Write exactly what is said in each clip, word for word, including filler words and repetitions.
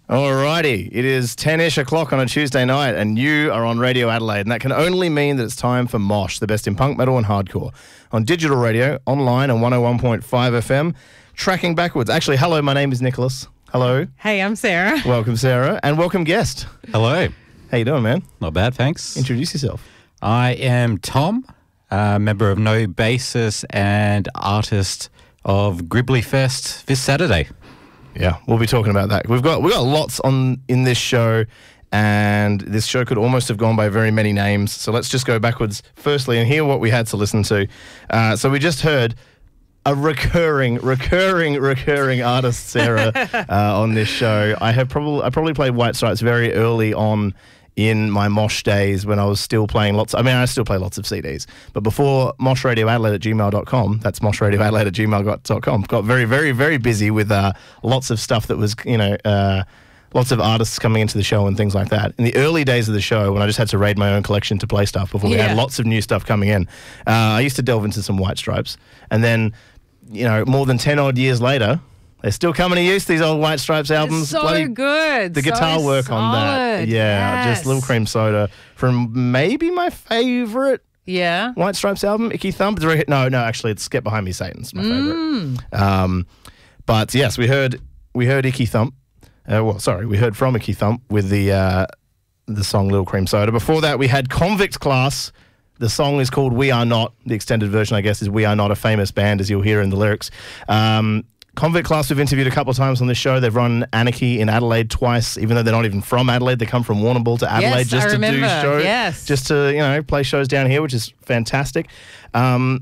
Alrighty, it is ten-ish o'clock on a Tuesday night and you are on Radio Adelaide, and that can only mean that it's time for Mosh, the best in punk, metal and hardcore. On digital radio, online on one oh one point five F M, tracking backwards. Actually, hello, my name is Nicholas. Hello. Hey, I'm Sarah. Welcome, Sarah, and welcome guest. Hello. How you doing, man? Not bad, thanks. Introduce yourself. I am Tom, a member of No Basis and artist of Gribbly Fest this Saturday. Yeah, we'll be talking about that. We've got we've got lots on in this show, and this show could almost have gone by very many names. So let's just go backwards firstly and hear what we had to listen to. Uh, so we just heard a recurring, recurring, recurring artist, Sarah, uh, on this show. I have probably I probably played White Stripes very early on in my Mosh days when I was still playing lots. I mean, I still play lots of C Ds, but before mosh radio adelaide at gmail dot com, that's mosh radio adelaide at gmail dot com, got very, very, very busy with uh, lots of stuff that was, you know, uh, lots of artists coming into the show and things like that. In the early days of the show, when I just had to raid my own collection to play stuff before we Yeah. had lots of new stuff coming in, uh, I used to delve into some White Stripes. And then, you know, more than ten odd years later, they're still coming to use these old White Stripes albums. So Bloody- good. The guitar so work on that. solid. Yeah, Yes. just Little Cream Soda from maybe my favourite Yeah. White Stripes album, Icky Thump. It's very- No, no, actually, it's Get Behind Me, Satan's my Mm. favourite. Um, but yes, we heard we heard Icky Thump. Uh, well, sorry, we heard from Icky Thump with the uh, the song Little Cream Soda. Before that, we had Convict Class. The song is called We Are Not. The extended version, I guess, is We Are Not, a famous band, as you'll hear in the lyrics. Um, Convict Class we've interviewed a couple of times on this show. They've run Anarchy in Adelaide twice, even though they're not even from Adelaide. They come from Warrnambool to Adelaide Yes, just I to do remember. shows, Yes. just to, you know, play shows down here, which is fantastic. Um,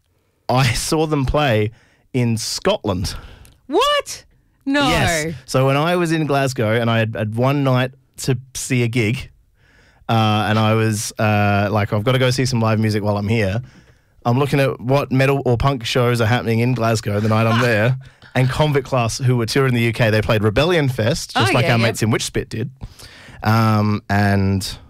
I saw them play in Scotland. What? No. Yes. So when I was in Glasgow and I had, had one night to see a gig, uh, and I was uh, like, I've got to go see some live music while I'm here. I'm looking at what metal or punk shows are happening in Glasgow the night I'm there. And Convict Class, who were touring the U K, they played Rebellion Fest, just Oh, like yeah, our yeah. mates in Witchspit did. Um, and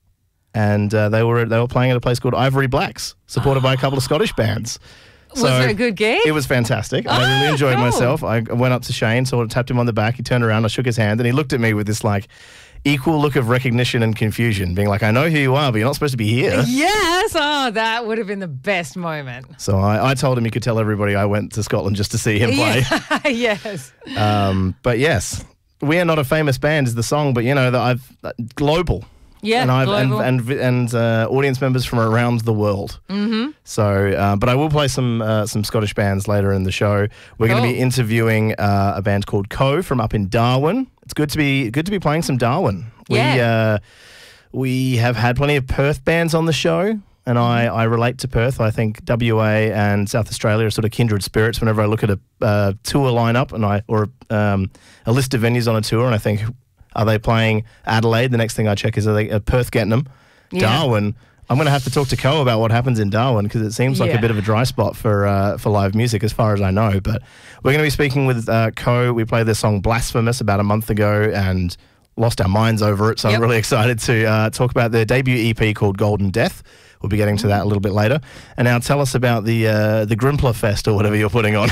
and uh, they were they were playing at a place called Ivory Blacks, supported by a couple of Scottish bands. Was it a good gig? It was fantastic. I Oh, really enjoyed cool. myself. I went up to Shane, sort of tapped him on the back. He turned around, I shook his hand, and he looked at me with this like equal look of recognition and confusion, being like, I know who you are, but you're not supposed to be here. Yes. Oh, that would have been the best moment. So I, I told him he could tell everybody I went to Scotland just to see him play. Yeah. Yes. Um, but yes, We Are Not a Famous Band is the song, but you know that I've uh, global. Yeah, and I've global. and and, and uh, audience members from around the world. Mm-hmm. So, uh, but I will play some uh, some Scottish bands later in the show. We're going to Cool. be interviewing uh, a band called Co from up in Darwin. It's good to be good to be playing some Darwin. We Yeah. uh, we have had plenty of Perth bands on the show. And I, I relate to Perth. I think W A and South Australia are sort of kindred spirits whenever I look at a uh, tour lineup and I or um, a list of venues on a tour, and I think, are they playing Adelaide? The next thing I check is, are they uh, Perth getting them? Yeah. Darwin. I'm going to have to talk to Co about what happens in Darwin, because it seems like Yeah. a bit of a dry spot for uh, for live music as far as I know. But we're going to be speaking with uh, Co. We played their song Blasphemous about a month ago and lost our minds over it. So Yep. I'm really excited to uh, talk about their debut E P called Golden Death. We'll be getting to that a little bit later. And now tell us about the uh, the Grimpler Fest or whatever you're putting on.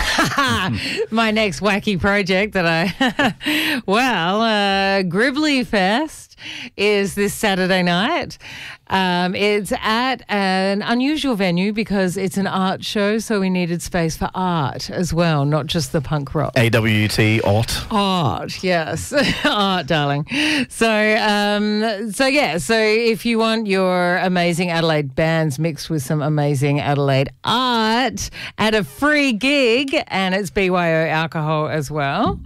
My next wacky project that I, well, uh, Gribbly Fest is this Saturday night. Um, it's at an unusual venue because it's an art show, so we needed space for art as well, not just the punk rock. A W T, O T. Art, yes, art, darling. So, um, so yeah. So, if you want your amazing Adelaide bands mixed with some amazing Adelaide art at a free gig, and it's B Y O alcohol as well,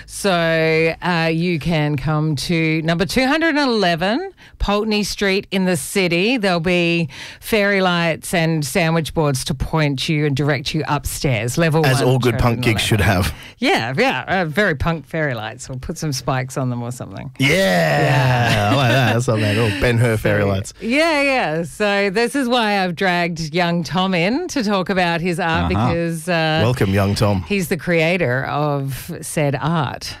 so uh, you can come to number two hundred eleven Pulteney Street in the city. There'll be fairy lights and sandwich boards to point you and direct you upstairs. Level As one, all good punk gigs should have. yeah, yeah, uh, very punk fairy lights. We'll put some spikes on them or something. Yeah. I like that. That's not bad at all. Ben Hur fairy lights. Yeah, yeah. So this is why I've dragged young Tom in to talk about his art, Uh-huh. because uh, Welcome, young Tom. he's the creator of said art.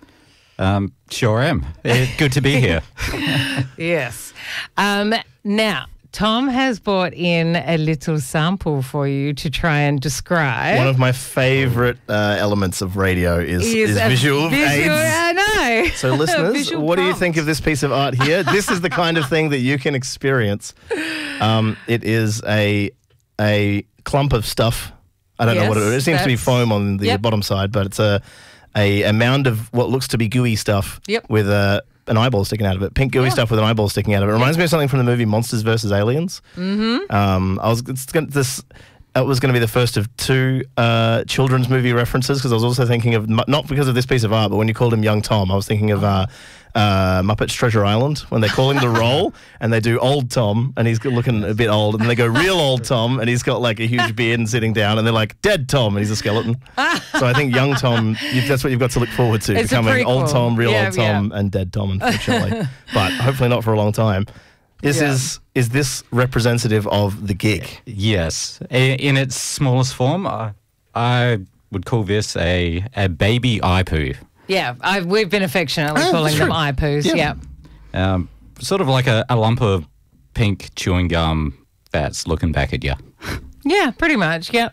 Um, sure am. Eh, good to be here. Yes. Um, now, Tom has brought in a little sample for you to try and describe. One of my favourite uh, elements of radio is, is, a visual, visual aids. I know. So listeners, Visual what do you prompt. think of this piece of art here? This is the kind of thing that you can experience. Um, it is a a clump of stuff. I don't know what it is. It seems to be Yes, foam on the Yep. bottom side, but it's a, a a mound of what looks to be gooey stuff Yep. with a an eyeball sticking out of it. Pink gooey Yeah. stuff with an eyeball sticking out of it. It reminds me of something from the movie Monsters versus Aliens. Mm-hmm. Um, I was it's gonna, this. It was going to be the first of two uh, children's movie references because I was also thinking of, not because of this piece of art, but when you called him Young Tom, I was thinking of uh, uh, Muppets Treasure Island when they call him the role and they do Old Tom and he's looking a bit old and then they go Real Old Tom and he's got like a huge beard and sitting down and they're like Dead Tom and he's a skeleton. So I think Young Tom, you, that's what you've got to look forward to, It's a becoming Old prequel. Tom, Real Yeah, Old Tom and Dead Tom, unfortunately. But hopefully not for a long time. This Yeah. is, is this representative of the gig? Yes. I- In its smallest form, I, I would call this a, a baby eye poo. Yeah, I've, we've been affectionately Oh, calling that's them true. eye poos. Yeah. Yeah. Um, sort of like a, a lump of pink chewing gum that's looking back at you. Yeah, pretty much. Yeah.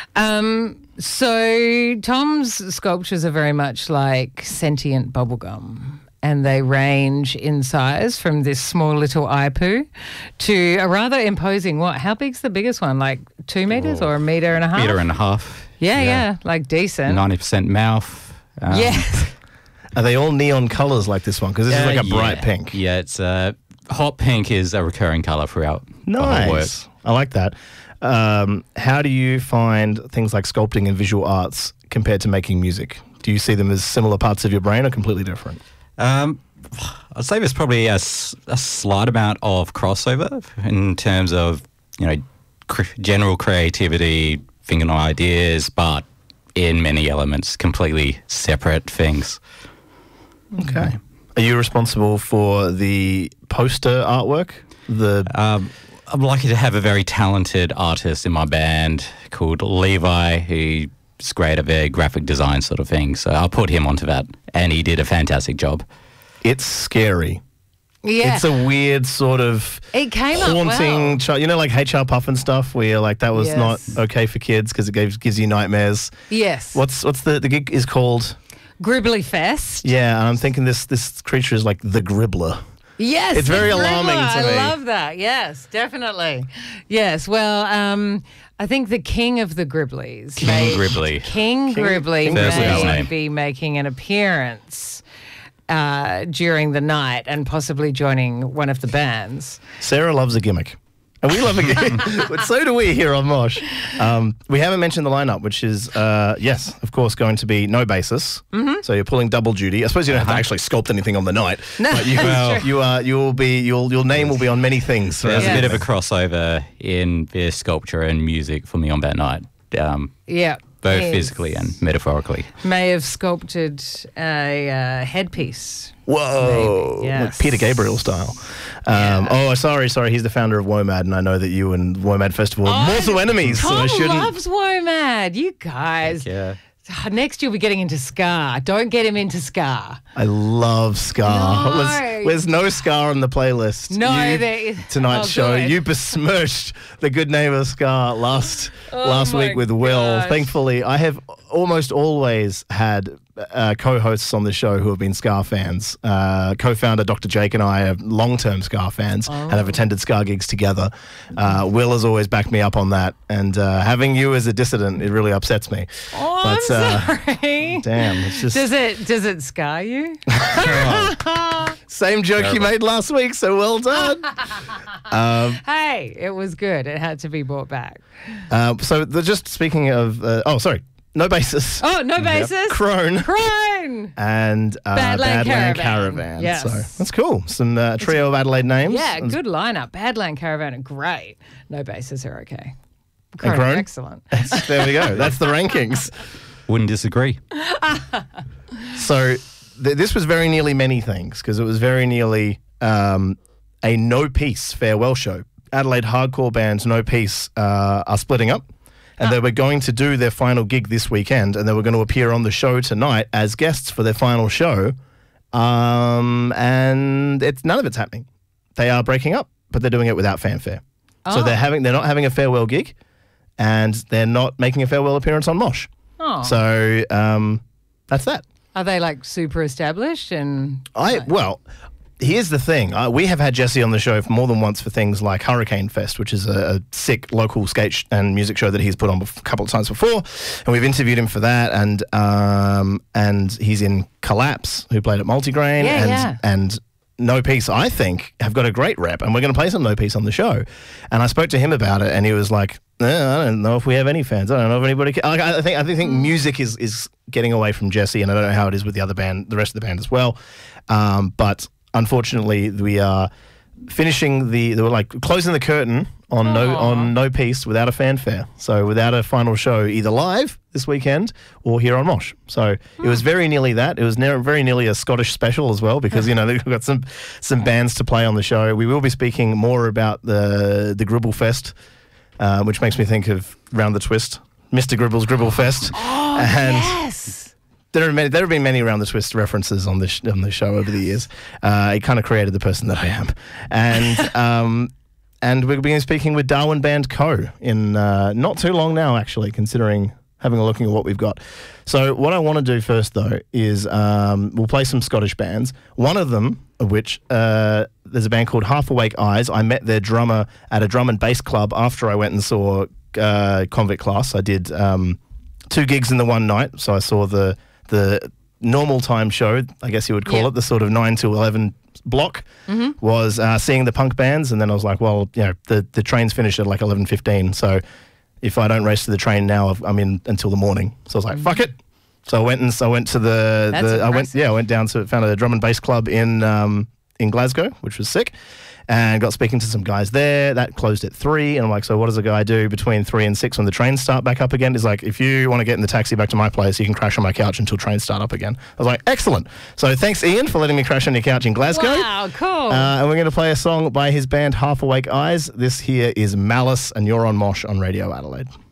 Um, so Tom's sculptures are very much like sentient bubblegum. And they range in size from this small little eye poo to a rather imposing, what? How big's the biggest one? Like two meters or a meter and a half? Meter and a half. yeah, yeah, like decent. ninety percent mouth. Um, Yes. Are they all neon colours like this one? Because this is uh, like a bright yeah. pink. Yeah, it's uh, hot pink is a recurring colour throughout the whole work. Nice. I like that. Um, how do you find things like sculpting and visual arts compared to making music? Do you see them as similar parts of your brain or completely different? Um, I'd say there's probably a, s- a slight amount of crossover in terms of, you know, cr- general creativity, thinking of ideas, but in many elements, completely separate things. Okay. Are you responsible for the poster artwork? The Um, I'm lucky to have a very talented artist in my band called Levi, who's great at the graphic design sort of thing. So I'll put him onto that, and he did a fantastic job. It's scary. Yeah. It's a weird sort of It came up haunting, well. chi- you know, like H R Puff and stuff, where you're like that was Yes. not okay for kids because it gives gives you nightmares. Yes. What's what's the the gig is called? Gribbly Fest. Yeah, and I'm thinking this this creature is like the Gribbler. Yes. It's very the alarming Gribbler. to me. I love that. Yes, definitely. Yes. Well, um, I think the king of the Gribblies. King may- Gribbly. King, King- Gribbly King Gribbly. That's his may name. be making an appearance uh, during the night and possibly joining one of the bands. Sarah loves a gimmick. And we love a gimmick. But so do we here on Mosh. Um, we haven't mentioned the lineup, which is, uh, yes, of course, going to be no basis. Mm-hmm. So you're pulling double duty. I suppose you don't have to actually sculpt anything on the night. No, but you, that's true. you are, you will be, you'll, your name will be on many things. There's Yeah. a bit of a crossover in their sculpture and music for me on that night, um, Yeah. both Yes. physically and metaphorically. May have sculpted a uh, headpiece. Whoa. Maybe, Like yes. Peter Gabriel style. Um, Oh, sorry, sorry. He's the founder of WOMAD, and I know that you and WOMAD Festival are mortal enemies, so I Tom shouldn't. loves WOMAD. You guys. Yeah. Next, you'll be getting into ska. Don't get him into ska. I love Scar. No. There's, there's no Scar on the playlist. No, You- there is- tonight's oh, show. good. You besmirched the good name of Scar last last Oh my week with Will. gosh. Thankfully, I have almost always had uh, co-hosts on the show who have been Scar fans. Uh, co-founder Doctor Jake and I are long-term Scar fans and have attended Scar gigs together. Uh, Will has always backed me up on that, and uh, having you as a dissident, it really upsets me. Oh, But, I'm uh, sorry. Damn, it's just Does it does it scar you? same joke you made last week. So well done. Hey, it was good. It had to be brought back. Uh, so the, just speaking of, uh, oh sorry, no basis. Oh, no basis. Crone Crone. and uh, Badland Badland Caravan. Caravan. Yes. So that's cool. Some uh, trio of Adelaide names. Yeah, And- good lineup. Badland Caravan are great. No basis are okay. And Crone, Crone? excellent. There we go. That's the rankings. Wouldn't disagree. So th- this was very nearly many things because it was very nearly um, a no peace farewell show. Adelaide hardcore bands No Peace uh, are splitting up. And they were going to do their final gig this weekend, and they were going to appear on the show tonight as guests for their final show. Um, and it's none of it's happening. They are breaking up. but they're doing it without fanfare. So Oh. they're having they're not having a farewell gig, and they're not making a farewell appearance on Mosh. Oh. So um, that's that. Are they like super established and I well, here's the thing. Uh, we have had Jesse on the show for more than once for things like Hurricane Fest, which is a, a sick local skate sh- and music show that he's put on bef- a couple of times before, and we've interviewed him for that. And um, and he's in Collapse, who played at Multigrain, Yeah, and yeah. and No Peace, I think, have got a great rep, and we're going to play some No Peace on the show. And I spoke to him about it, and he was like, eh, I don't know if we have any fans. I don't know if anybody. Ca-. Like, I think I think music is is getting away from Jesse, and I don't know how it is with the other band, the rest of the band as well. Um, but unfortunately, we are finishing the, they were like closing the curtain on no Aw. on No Peace without a fanfare. So without a final show, either live this weekend or here on Mosh. So it was very nearly that. It was ne- very nearly a Scottish special as well, because you know they've got some some bands to play on the show. We will be speaking more about the the Gribble Fest, uh, which makes me think of Round the Twist, Mister Gribble's Gribble Fest, Oh, and. yes. There are many, there have been many Round the Twist references on this on the show over the years. Uh, it kind of created the person that I am, and um, and we're being speaking with Darwin Band Co. in uh, not too long now, actually, considering having a look at what we've got. So what I want to do first, though, is um, we'll play some Scottish bands. One of them, of which uh, there's a band called Half Awake Eyes. I met their drummer at a drum and bass club after I went and saw uh, Convict Class. I did um, two gigs in the one night, so I saw the the normal time show, I guess you would call Yeah. it, the sort of nine to eleven block, was uh, seeing the punk bands, and then I was like, well, you know, the, the train's finished at like eleven fifteen, so if I don't race to the train now, I've- I'm in until the morning. So I was like, fuck it. So I went and so I went to the, That's the I went impressive. yeah I went down to found a drum and bass club in um, in Glasgow, which was sick, and got speaking to some guys there. That closed at three, and I'm like, so what does a guy do between three and six when the trains start back up again? He's like, if you want to get in the taxi back to my place, you can crash on my couch until trains start up again. I was like, excellent. So thanks, Ian, for letting me crash on your couch in Glasgow. Wow, cool. Uh, and we're going to play a song by his band Half Awake Eyes. This here is Malice, and you're on Mosh on Radio Adelaide.